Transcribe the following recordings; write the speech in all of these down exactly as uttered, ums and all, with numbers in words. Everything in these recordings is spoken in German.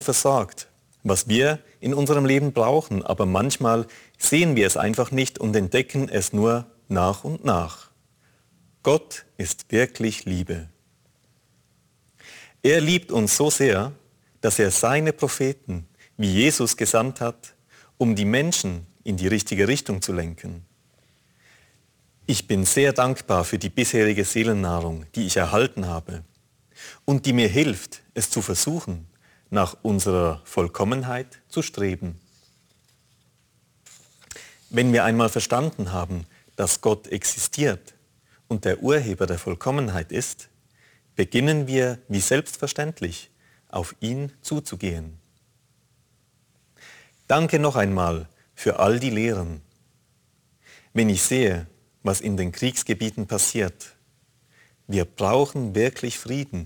versorgt, was wir in unserem Leben brauchen, aber manchmal sehen wir es einfach nicht und entdecken es nur nach und nach. Gott ist wirklich Liebe. Er liebt uns so sehr, dass er seine Propheten wie Jesus gesandt hat, um die Menschen in die richtige Richtung zu lenken. Ich bin sehr dankbar für die bisherige Seelennahrung, die ich erhalten habe und die mir hilft, es zu versuchen, nach unserer Vollkommenheit zu streben. Wenn wir einmal verstanden haben, dass Gott existiert und der Urheber der Vollkommenheit ist, beginnen wir wie selbstverständlich auf ihn zuzugehen. Danke noch einmal für all die Lehren. Wenn ich sehe, was in den Kriegsgebieten passiert, wir brauchen wirklich Frieden.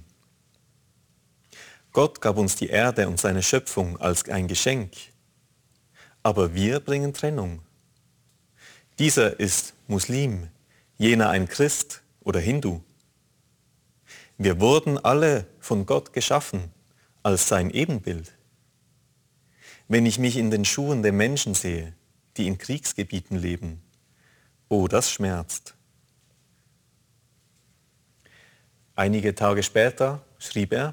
Gott gab uns die Erde und seine Schöpfung als ein Geschenk, aber wir bringen Trennung. Dieser ist Muslim, jener ein Christ oder Hindu. Wir wurden alle von Gott geschaffen als sein Ebenbild. Wenn ich mich in den Schuhen der Menschen sehe, die in Kriegsgebieten leben, oh, das schmerzt. Einige Tage später schrieb er: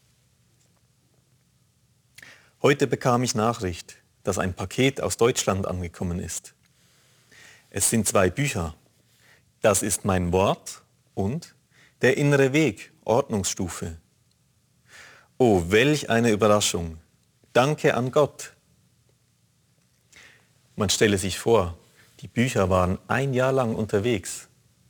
Heute bekam ich Nachricht, dass ein Paket aus Deutschland angekommen ist. Es sind zwei Bücher. Das ist mein Wort und Der innere Weg, Ordnungsstufe. Oh, welch eine Überraschung. Danke an Gott. Man stelle sich vor, die Bücher waren ein Jahr lang unterwegs.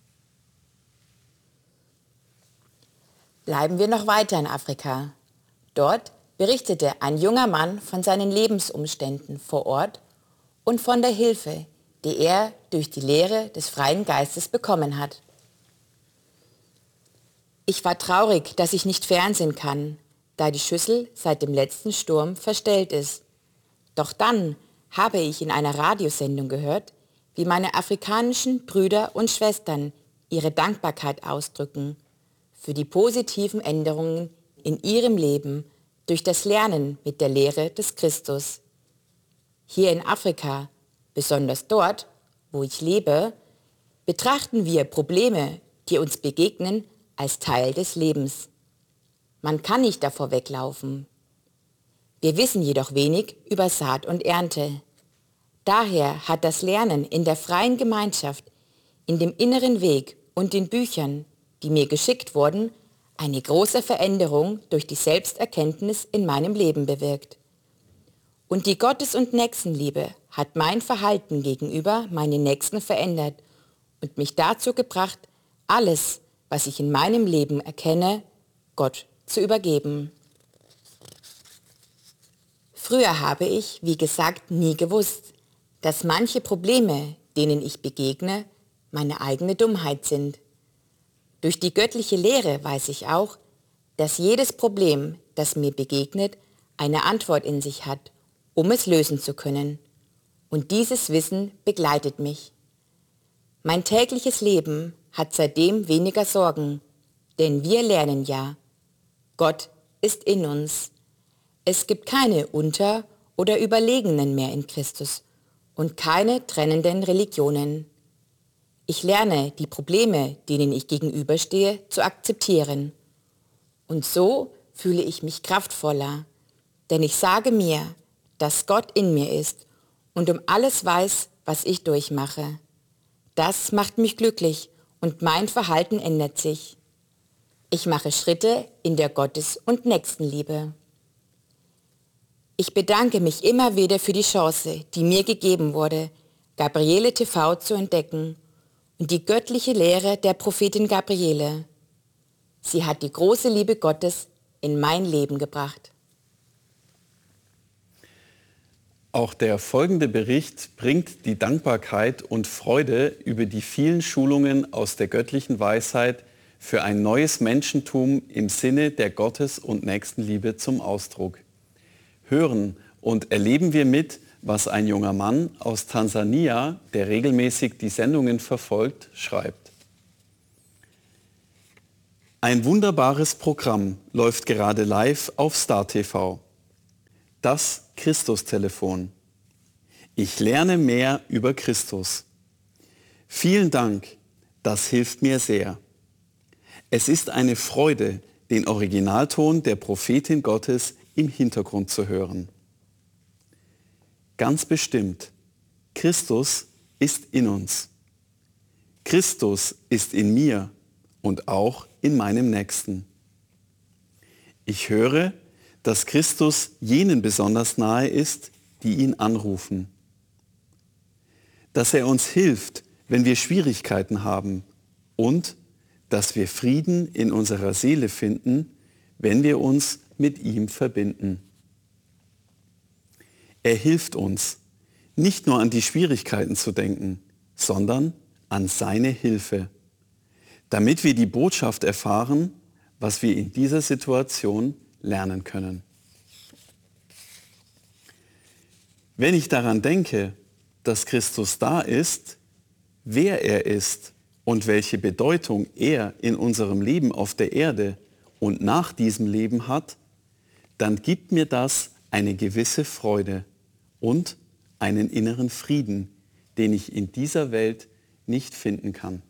Bleiben wir noch weiter in Afrika. Dort berichtete ein junger Mann von seinen Lebensumständen vor Ort und von der Hilfe, die er durch die Lehre des freien Geistes bekommen hat. Ich war traurig, dass ich nicht fernsehen kann, da die Schüssel seit dem letzten Sturm verstellt ist. Doch dann habe ich in einer Radiosendung gehört, wie meine afrikanischen Brüder und Schwestern ihre Dankbarkeit ausdrücken für die positiven Änderungen in ihrem Leben durch das Lernen mit der Lehre des Christus. Hier in Afrika, besonders dort, wo ich lebe, betrachten wir Probleme, die uns begegnen, als Teil des Lebens. Man kann nicht davor weglaufen. Wir wissen jedoch wenig über Saat und Ernte. Daher hat das Lernen in der freien Gemeinschaft, in dem inneren Weg und den Büchern, die mir geschickt wurden, eine große Veränderung durch die Selbsterkenntnis in meinem Leben bewirkt. Und die Gottes- und Nächstenliebe hat mein Verhalten gegenüber meinen Nächsten verändert und mich dazu gebracht, alles, was ich in meinem Leben erkenne, Gott zu übergeben. Früher habe ich, wie gesagt, nie gewusst, dass manche Probleme, denen ich begegne, meine eigene Dummheit sind. Durch die göttliche Lehre weiß ich auch, dass jedes Problem, das mir begegnet, eine Antwort in sich hat, um es lösen zu können. Und dieses Wissen begleitet mich. Mein tägliches Leben hat seitdem weniger Sorgen, denn wir lernen ja, Gott ist in uns. Es gibt keine Unter- oder Überlegenen mehr in Christus und keine trennenden Religionen. Ich lerne, die Probleme, denen ich gegenüberstehe, zu akzeptieren. Und so fühle ich mich kraftvoller, denn ich sage mir, dass Gott in mir ist und um alles weiß, was ich durchmache. Das macht mich glücklich und mein Verhalten ändert sich. Ich mache Schritte in der Gottes- und Nächstenliebe. Ich bedanke mich immer wieder für die Chance, die mir gegeben wurde, Gabriele T V zu entdecken und die göttliche Lehre der Prophetin Gabriele. Sie hat die große Liebe Gottes in mein Leben gebracht. Auch der folgende Bericht bringt die Dankbarkeit und Freude über die vielen Schulungen aus der göttlichen Weisheit für ein neues Menschentum im Sinne der Gottes- und Nächstenliebe zum Ausdruck. Hören und erleben wir mit, was ein junger Mann aus Tansania, der regelmäßig die Sendungen verfolgt, schreibt. Ein wunderbares Programm läuft gerade live auf Star T V. Das Christus-Telefon. Ich lerne mehr über Christus. Vielen Dank, das hilft mir sehr. Es ist eine Freude, den Originalton der Prophetin Gottes im Hintergrund zu hören. Ganz bestimmt, Christus ist in uns. Christus ist in mir und auch in meinem Nächsten. Ich höre, dass Christus jenen besonders nahe ist, die ihn anrufen. Dass er uns hilft, wenn wir Schwierigkeiten haben und dass wir Frieden in unserer Seele finden, wenn wir uns mit ihm verbinden. Er hilft uns, nicht nur an die Schwierigkeiten zu denken, sondern an seine Hilfe, damit wir die Botschaft erfahren, was wir in dieser Situation lernen können. Wenn ich daran denke, dass Christus da ist, wer er ist und welche Bedeutung er in unserem Leben auf der Erde und nach diesem Leben hat, dann gibt mir das eine gewisse Freude und einen inneren Frieden, den ich in dieser Welt nicht finden kann.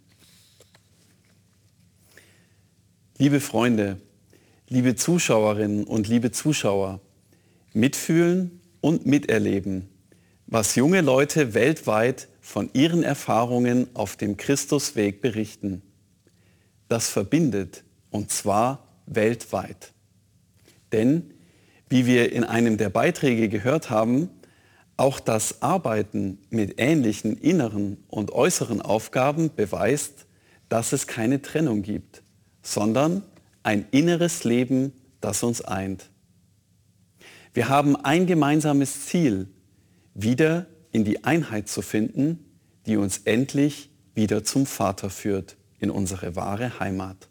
Liebe Freunde, liebe Zuschauerinnen und liebe Zuschauer, mitfühlen und miterleben, was junge Leute weltweit von ihren Erfahrungen auf dem Christusweg berichten. Das verbindet, und zwar weltweit. Denn, wie wir in einem der Beiträge gehört haben, auch das Arbeiten mit ähnlichen inneren und äußeren Aufgaben beweist, dass es keine Trennung gibt, sondern ein inneres Leben, das uns eint. Wir haben ein gemeinsames Ziel, wieder in die Einheit zu finden, die uns endlich wieder zum Vater führt, in unsere wahre Heimat.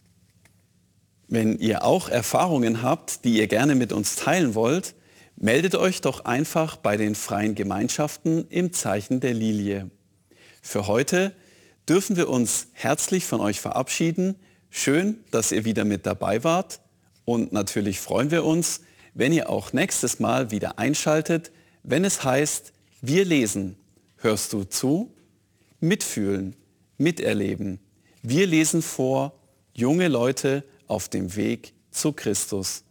Wenn ihr auch Erfahrungen habt, die ihr gerne mit uns teilen wollt, meldet euch doch einfach bei den freien Gemeinschaften im Zeichen der Lilie. Für heute dürfen wir uns herzlich von euch verabschieden. Schön, dass ihr wieder mit dabei wart und natürlich freuen wir uns, wenn ihr auch nächstes Mal wieder einschaltet, wenn es heißt, wir lesen. Hörst du zu? Mitfühlen, miterleben. Wir lesen vor, junge Leute auf dem Weg zu Christus.